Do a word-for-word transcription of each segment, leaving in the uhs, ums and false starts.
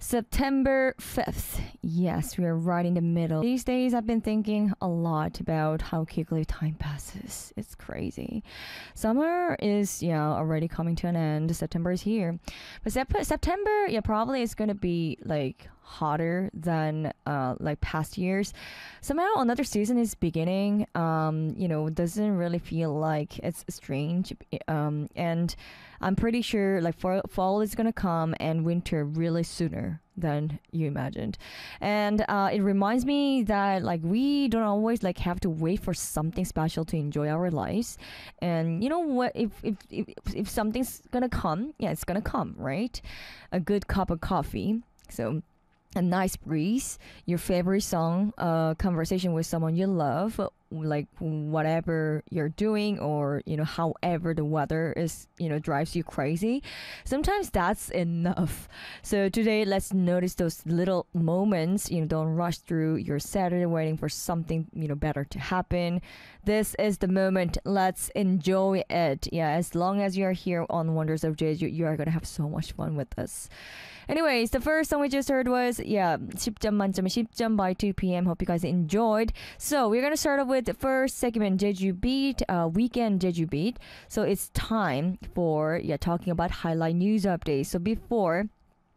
September fifth. Yes, we are right in the middle. These days, I've been thinking a lot about how quickly time passes. It's crazy. Summer is, yeah, already coming to an end. September is here. But sep- September, yeah, probably is going to be like hotter than uh, like past years. Somehow another season is beginning. Um, you know, doesn't really feel like it's strange. Um, and I'm pretty sure like fall, fall is gonna come and winter really sooner than you imagined. And uh, it reminds me that like we don't always like have to wait for something special to enjoy our lives. And you know what? If if if, if something's gonna come, yeah, it's gonna come, right? A good cup of coffee. So a nice breeze, your favorite song, uh, conversation with someone you love, like whatever you're doing, or you know, however the weather is, you know, drives you crazy. Sometimes that's enough. So today, let's notice those little moments. You know, don't rush through your Saturday waiting for something, you know, better to happen. This is the moment. Let's enjoy it. Yeah, as long as you're here on Wonders of Jeju, you are gonna have so much fun with us. Anyways, the first song we just heard was, yeah, ten 점 만점에 ten 점 by two p.m. Hope you guys enjoyed. So we're going to start off with the first segment, Jeju Beat, uh, Weekend Jeju Beat. So it's time for, yeah, talking about highlight news updates. So before...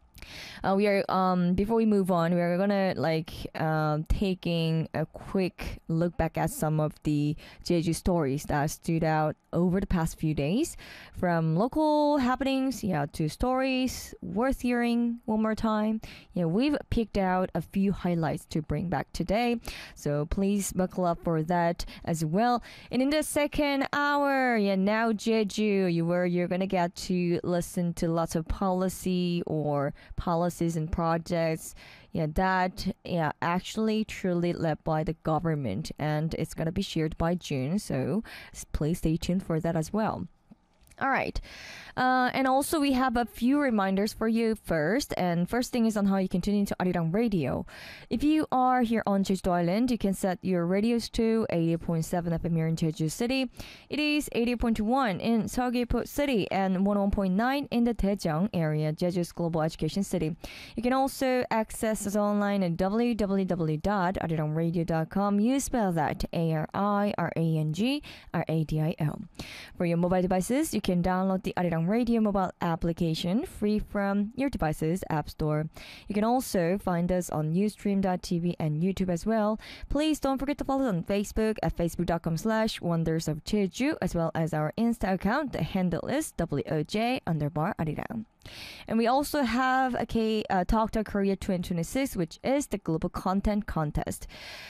Uh, we are um before we move on, we are gonna like um taking a quick look back at some of the Jeju stories that stood out over the past few days, from local happenings, yeah, to stories worth hearing one more time. Yeah, we've picked out a few highlights to bring back today, so please buckle up for that as well. And in the second hour, yeah, now Jeju, you where you're gonna get to listen to lots of policy or policies and projects, yeah, that yeah actually truly led by the government, and it's gonna be shared by June, so please stay tuned for that as well. All right. Uh, and also we have a few reminders for you first. And first thing is on how you can tune into Arirang Radio. If you are here on Jeju Island, you can set your radios to eighty point seven F M here in Jeju City. It is eighty point one in Seogwipo City and one oh one point nine in the Daejeong area, Jeju's global education city. You can also access us online at w w w dot arirang radio dot com. You spell that A R I R A N G R A D I O. For your mobile devices, you can download the Arirang Radio mobile application free from your device's app store. You can also find us on ustream dot t v and YouTube as well. Please don't forget to follow us on Facebook at facebook dot com slash wonders of Jeju, as well as our Insta account. The handle is W O J underbar Arirang. And we also have a K uh, Talk to Korea twenty twenty-six, which is the global content contest.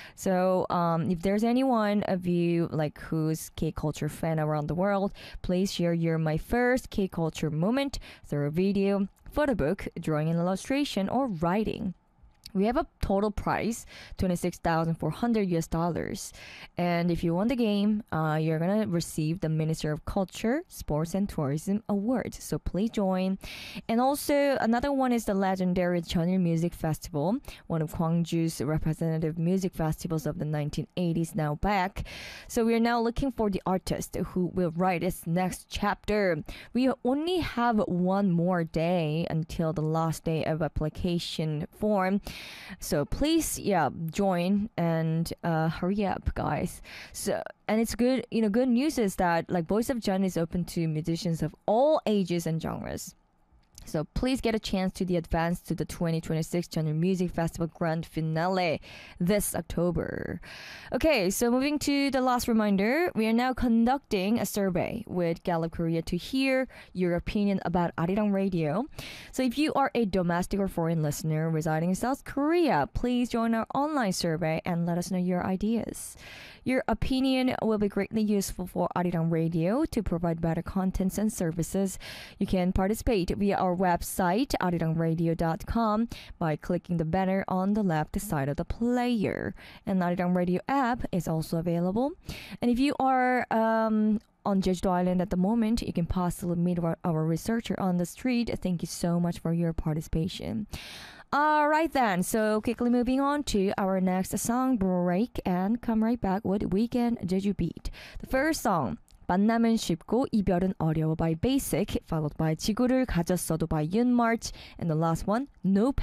So um, if there's anyone of you like who's K-culture fan around the world, please share your my first K-culture moment through a video, photo book, drawing and illustration, or writing. We have a total prize, twenty-six thousand four hundred U S dollars. And if you won the game, uh, you're going to receive the Minister of Culture, Sports and Tourism Award. So please join. And also, another one is the legendary Jeonnil Music Festival, one of Gwangju's representative music festivals of the nineteen eighties, now back. So we are now looking for the artist who will write its next chapter. We only have one more day until the last day of application form. So please, yeah, join and uh, hurry up, guys. So, and it's good, you know, good news is that like Voice of Jeon is open to musicians of all ages and genres. So please get a chance to the advance to the twenty twenty-six Jeonnil Music Festival Grand Finale this October. Okay, so moving to the last reminder, we are now conducting a survey with Gallup Korea to hear your opinion about Arirang Radio. So if you are a domestic or foreign listener residing in South Korea, please join our online survey and let us know your ideas. Your opinion will be greatly useful for Arirang Radio to provide better contents and services. You can participate via our website, arirang radio dot com, by clicking the banner on the left side of the player. And Arirang Radio app is also available. And if you are um, on Jeju Island at the moment, you can possibly meet our, our researcher on the street. Thank you so much for your participation. Alright then, so quickly moving on to our next song break and come right back with Weekend Jeju Beat. The first song, 만남은 쉽고 이별은 어려워 by Basic, followed by 지구를 가졌어도 by Yoon March, and the last one, No